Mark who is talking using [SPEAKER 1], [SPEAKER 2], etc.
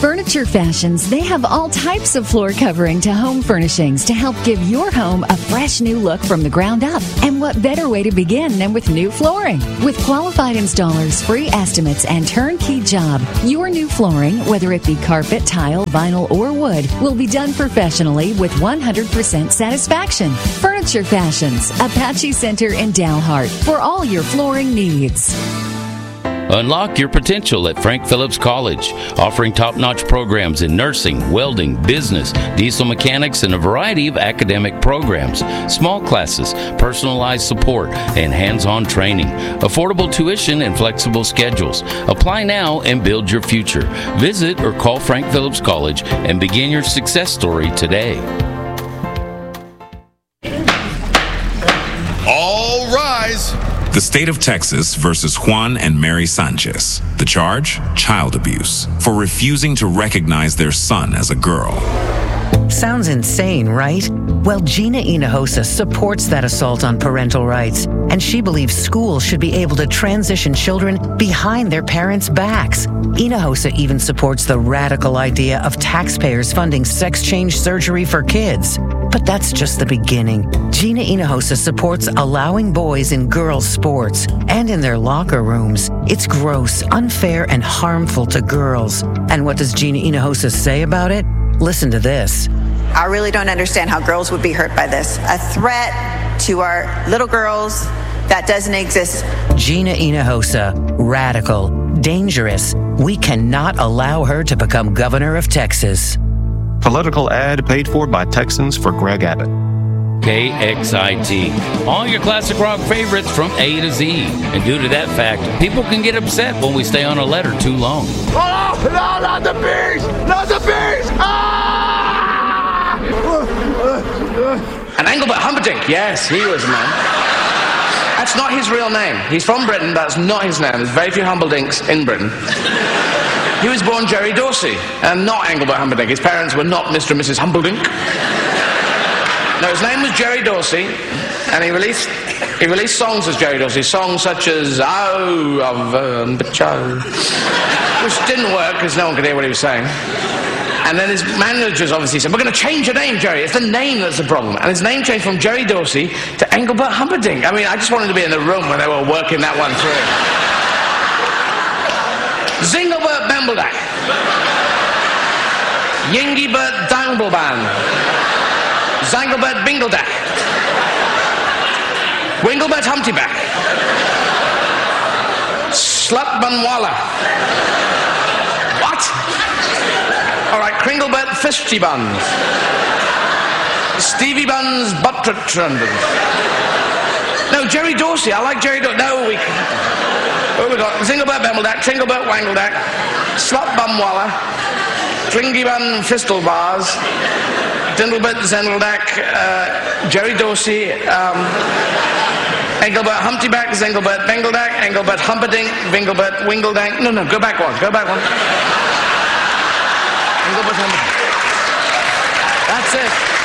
[SPEAKER 1] Furniture Fashions, they have all types of floor covering to home furnishings to help give your home a fresh new look from the ground up. And what better way to begin than with new flooring? With qualified installers, free estimates, and turnkey job, your new flooring, whether it be carpet, tile, vinyl, or wood, will be done professionally with 100% satisfaction. Furniture Fashions, Apache Center in Dalhart, for all your flooring needs.
[SPEAKER 2] Unlock your potential at Frank Phillips College, offering top-notch programs in nursing, welding, business, diesel mechanics, and a variety of academic programs, small classes, personalized support, and hands-on training, affordable tuition, and flexible schedules. Apply now and build your future. Visit or call Frank Phillips College and begin your success story today.
[SPEAKER 3] All rise.
[SPEAKER 4] The state of Texas versus Juan and Mary Sanchez. The charge? Child abuse for refusing to recognize their son as a girl.
[SPEAKER 5] Sounds insane, right? Well, Gina Hinojosa supports that assault on parental rights, and she believes schools should be able to transition children behind their parents' backs. Hinojosa even supports the radical idea of taxpayers funding sex change surgery for kids. But that's just the beginning. Gina Hinojosa supports allowing boys in girls' sports and in their locker rooms. It's gross, unfair, and harmful to girls. And what does Gina Hinojosa say about it? Listen to this.
[SPEAKER 6] I really don't understand how girls would be hurt by this. A threat to our little girls that doesn't exist.
[SPEAKER 5] Gina Hinojosa, radical, dangerous. We cannot allow her to become governor of Texas.
[SPEAKER 7] Political ad paid for by Texans for Greg Abbott.
[SPEAKER 2] KXIT. All your classic rock favorites from A to Z. And due to that fact, people can get upset when we stay on a letter too long.
[SPEAKER 3] Oh, no, not the bees! Not the bees! Ah!
[SPEAKER 8] And Engelbert Humperdinck, yes, he was a man. That's not his real name. He's from Britain, that's not his name. There's very few Humperdinks in Britain. He was born Jerry Dorsey, and not Engelbert Humperdinck. His parents were not Mr. and Mrs. Humperdinck. No, his name was Jerry Dorsey, and he released songs as Jerry Dorsey, songs such as "Oh, of which didn't work because no one could hear what he was saying. And then his managers obviously said, "We're going to change your name, Jerry. It's the name that's the problem." And his name changed from Jerry Dorsey to Engelbert Humperdinck. I mean, I just wanted to be in the room when they were working that one through. Zingelbert Bembledack, Yingibert Dangleband, Zangelbert Bingledack, Winglebert Humptyback, Slutbunwalla. What? All right, Kringlebert Fishy Buns, Stevie Buns Buttrundon. No, Jerry Dorsey. I like Jerry Dorsey. No, we can't. What have we got? Zingelbert Bembledack, Tringlebert Wangledack, Slutbumwalla, Tringibun Fistelbars, Dindlebert Zendeldack, Jerry Dorsey, Engelbert Humptyback, Zingelbert Bengledack, Engelbert Humperdinck, Vingelbert Wingledank. No, go back one. Engelbert Humperdinck. That's it.